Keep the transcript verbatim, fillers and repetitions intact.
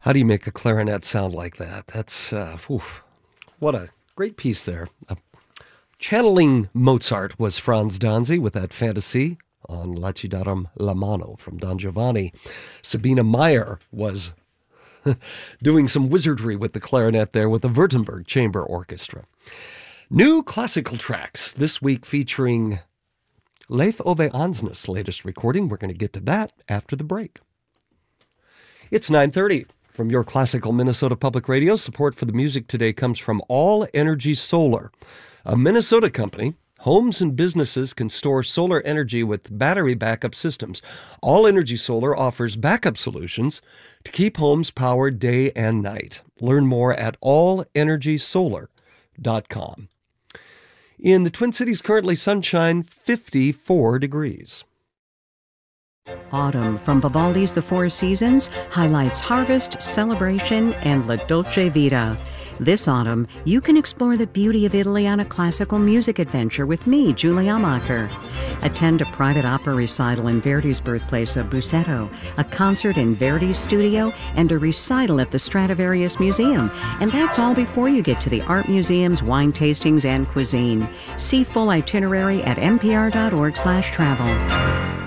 How do you make a clarinet sound like that? That's, uh, whew, what a great piece there. Uh, channeling Mozart was Franz Danzi with that fantasy on La Ci Daram la Mano from Don Giovanni. Sabina Meyer was doing some wizardry with the clarinet there with the Württemberg Chamber Orchestra. New classical tracks this week featuring Leif Ove Ansnes' latest recording. We're going to get to that after the break. It's nine thirty. From your classical Minnesota Public Radio, support for the music today comes from All Energy Solar, a Minnesota company. Homes and businesses can store solar energy with battery backup systems. All Energy Solar offers backup solutions to keep homes powered day and night. Learn more at all energy solar dot com. In the Twin Cities, currently sunshine, fifty-four degrees. Autumn from Vivaldi's The Four Seasons highlights harvest, celebration, and La Dolce Vita. This autumn, you can explore the beauty of Italy on a classical music adventure with me, Julie Amacher. Attend a private opera recital in Verdi's birthplace of Busseto, a concert in Verdi's studio, and a recital at the Stradivarius Museum. And that's all before you get to the art museums, wine tastings, and cuisine. See full itinerary at npr dot org slash travel.